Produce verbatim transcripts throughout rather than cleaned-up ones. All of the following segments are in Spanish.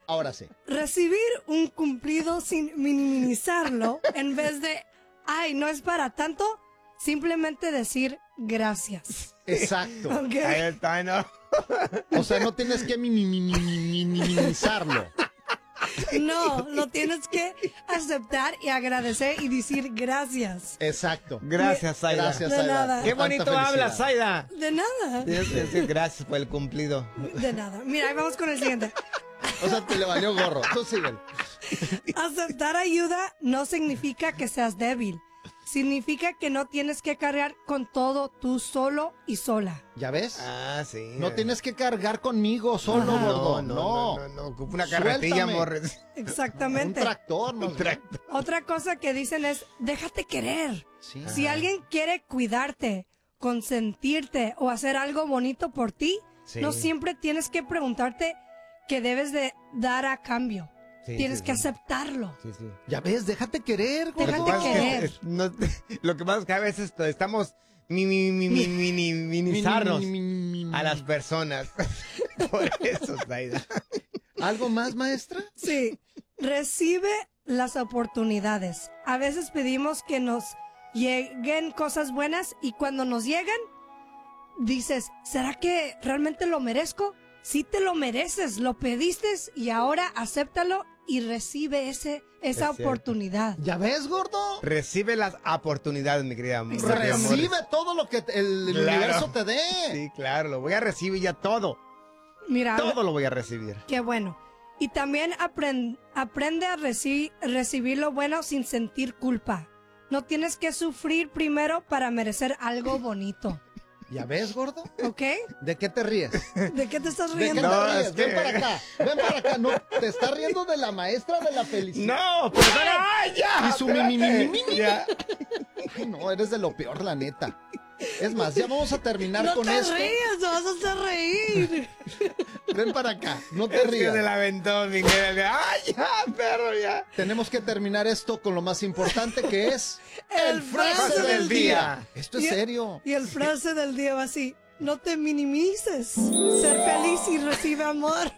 Ahora sí. Recibir un cumplido sin minimizarlo, en vez de, ay, no es para tanto, simplemente decir gracias. Exacto. Okay. Ahí está, ¿no? O sea, no tienes que mi- mi- mi- mi- mi- minimizarlo. No, lo tienes que aceptar y agradecer y decir gracias. Exacto. Gracias, Zaida. Gracias, De Zaida. nada. Qué Tanta bonito felicidad. hablas, Zaida. De nada. Tienes que decir gracias por el cumplido. De nada. Mira, ahí vamos con el siguiente. O sea, te le valió gorro. Tú síguele. Aceptar ayuda no significa que seas débil. Significa que no tienes que cargar con todo tú solo y sola. ¿Ya ves? Ah, sí. No tienes que cargar conmigo solo, Ajá. gordo. No, No, no, no, no, ocupa una carretilla, Suéltame. morres. Un Exactamente. tractor, no. Otra cosa que dicen es, déjate querer. Sí. Si alguien quiere cuidarte, consentirte o hacer algo bonito por ti, Sí. no siempre tienes que preguntarte qué debes de dar a cambio. Sí, tienes sí, que sí. aceptarlo. Sí, sí. Ya ves, déjate querer, gordo. Déjate Lo que pasa es que querer. es- no- lo que pasa es que a veces estamos mi, mi, mi, mi, mi- mi- minimizarnos Mi, mi, mi, mi, a las personas. Por eso, Zaida. ¿Algo más, maestra? Sí, recibe las oportunidades. A veces pedimos que nos lleguen cosas buenas y cuando nos llegan, dices, ¿será que realmente lo merezco? Sí te lo mereces, lo pediste y ahora acéptalo y recibe ese, esa Es cierto. oportunidad. ¿Ya ves, gordo? Recibe las oportunidades, mi querida amor. Recibe todo lo que el, el Claro. universo te dé. Sí, claro, lo voy a recibir ya todo. Mira, Todo lo voy a recibir. qué bueno. Y también aprend- aprende a reci- recibir lo bueno sin sentir culpa. No tienes que sufrir primero para merecer algo bonito. ¿Ya ves, gordo? ¿Ok? ¿De qué te ríes? ¿De qué te estás ¿De qué riendo? No, te ríes? es que- Ven para acá, ven para acá. No, te estás riendo de la maestra de la felicidad. No, pero ¡ay, ya! Y su mi, mi, mi, mi, mi, mi. Ya. Ay, no, eres de lo peor, la neta. Es más, ya vamos a terminar No con te esto. rías, te vas a hacer reír. Ven para acá, no te Es que rías. se la aventó, mi querida. ¡Ay, ya, perro, ya! Tenemos que terminar esto con lo más importante que es El frase del día. Esto es Y- serio. Y el frase del día va así. No te minimices. Ser feliz y recibe amor.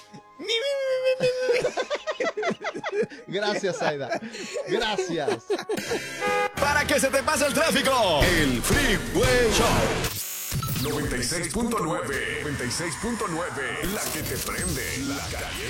Gracias, Aida. Gracias. Para que se te pase el tráfico. El Freeway Show. noventa y seis punto nueve. noventa y seis punto nueve. La que te prende. La calle.